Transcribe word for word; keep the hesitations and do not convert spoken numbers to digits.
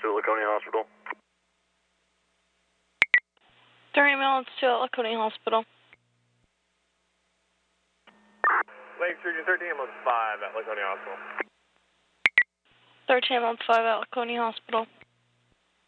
to Laconia Hospital. three ambulance to Laconia Hospital. Lake Surgeon thirteen ambulance five at Laconia Hospital. thirteen ambulance five at Laconia Hospital.